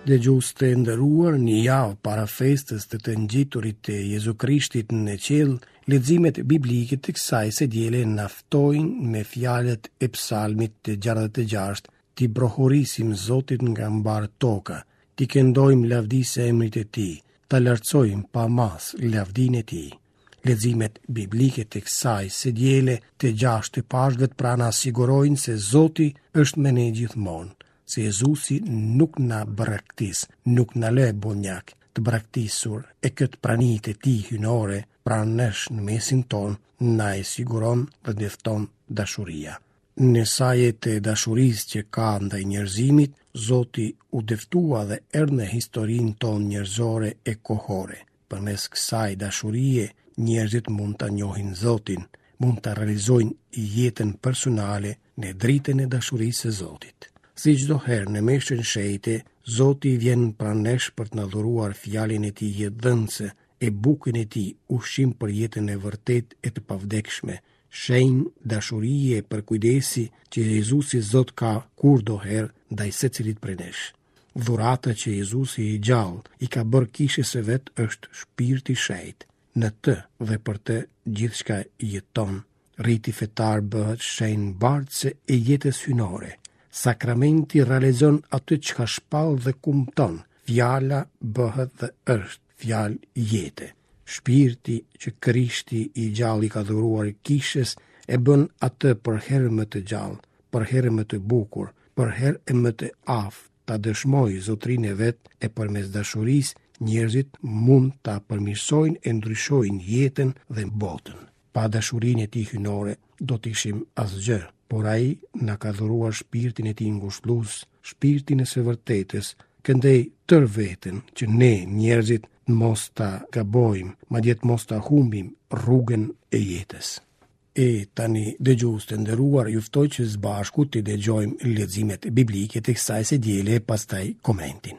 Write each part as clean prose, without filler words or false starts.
Dëgjues të nderuar, një javë para festës të ngjiturit të Jezu Krishtit në qiell, leximet biblike të kësaj së diele naftojnë me fjalët e psalmit të 66, ti brohurisim Zotin nga mbar toka, ti këndojmë lavdi se emrit e tij, ta lartësojmë pa mas lavdinë e tij. Leximet biblike të kësaj së diele të 6 të pashëve prana sigurojnë se Zoti është me ne gjithmonë, se Jezusi nuk na braktis, nuk na lë bonjak të braktisur, e këtë pranit e tij hynore pranë nesh në mesin ton, na e siguron dhe ndefton dashuria. Në sajet e dashurisë që ka ndaj njerëzimit, Zoti u deftua dhe erdhi në historinë tonë njerëzore e kohore. Përmes kësaj dashurie, njerëzit mund ta njohin Zotin, mund ta realizojnë jetën personale në dritën e dashurisë së Zotit. Si çdo herë në meshën shejte, Zoti vjen pranë nesh për të na dhuruar fjalën e tij jetëdhënëse, e bukën e tij, ushqim për jetën e vërtetë e të pavdekshme, shenjë dashurie për kujdesi që Jezusi Zot ka kurdoherë ndaj secilit prej nesh. Dhurata që Jezusi i gjallë i ka bërë kishës së vet është shpirti i shejtë. Në të dhe për të gjithçka jeton. Riti fetar bëhet shenjë bardhëse e jetës hynore. Sakramenti realizon atë që ka shpall dhe kumton. Fjala bëhet dhe është fjalë jete. Shpirti që Krishti i gjallë i ka dhuruar kishës e bën atë për herë më të gjallë, për herë më të bukur, për herë më të aftë, ta dëshmoj zotrinë e vet, e përmes dashurisë njerëzit mund ta përmirësojnë e ndryshojnë jetën dhe botën. Pa dashurinë e tij hynore do të ishim asgjë, por ai na ka dhuruar shpirtin e tij ngushëllues, shpirtin e së vërtetës, këndej tër veten që ne njerëzit mos ta gabojmë, madje mos ta humbim rrugën e jetës. E tani dëgjues të nderuar, ju ftoj që së bashku të dëgjojmë leximet biblike të kësaj së diele e pastaj komentin.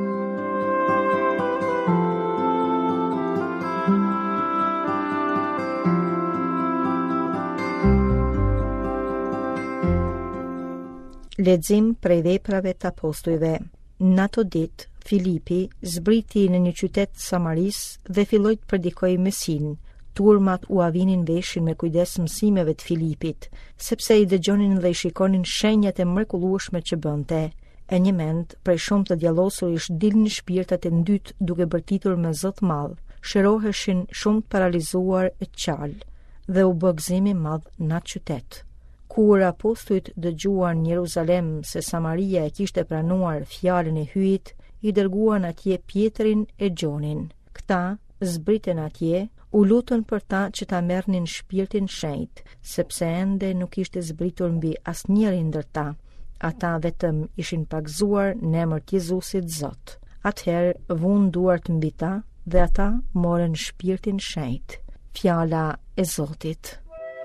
Lexim prej Veprave të Apostujve. Në ato ditë, Filipi zbriti në një qytet Samaris dhe filloi të predikojë Mesin. Turmat u avinin veshin me kujdes mësimeve të Filipit, sepse i dëgjonin dhe i shikonin shenjat e mrekullueshme që bënte. E një mend, prej shumë të djallosur ish dilnin shpirtat e ndyt duke bërtitur me zot madh, shëroheshin shumë të paralizuar e qalë, dhe u bë gëzim i madh në atë qytet. Kur apostujt dëgjuan në Jeruzalem se Samaria e kishte pranuar fjalën e hyjit, i dërguan atje Pjetrin e Gjonin. Këta zbriten atje, u lutën për ta që ta merrnin shpirtin shenjt, sepse ende nuk ishte zbritur mbi asnjërin ndër ta. Ata vetëm ishin pagzuar në emër të Jezusit Zot. Atëherë vun duart mbi ta dhe ata morën shpirtin shenjt. Fjala e Zotit.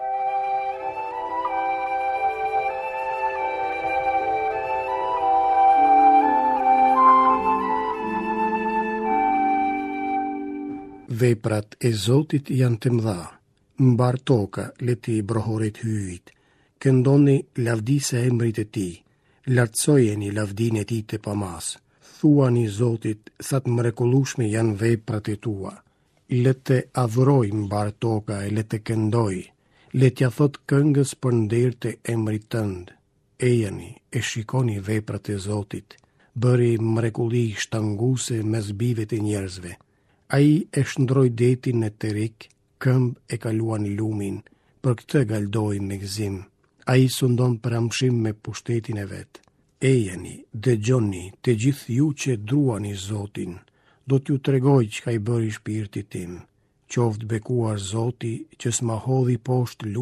Veprat e Zotit janë të mëdha. Mbar toka leti i brohorit hyjit. Këndoni lavdi se emrit e tij. Lartësojeni lavdinë e tij të pamas. Thuani Zotit sa të mrekullueshme janë veprat e tua. Le të adhuroj mbar toka e le të këndoj. Le t'ja thot këngës për nder të emrit tënd. Ejani e shikoni veprat e Zotit. Bëri mrekulli shtanguese mes bijve të njerëzve. Ai e shndroi detin në Terik, këmb e kaluan lumin, për këtë galdoi me gëzim. Ai sundon për amshim me pushtetin e vet. Ejani, dëgjoni, të gjithë ju që druani Zotin, do t'ju tregoj çka i bëri shpirti tim. Qoftë bekuar Zoti që s'ma hodhi poshtë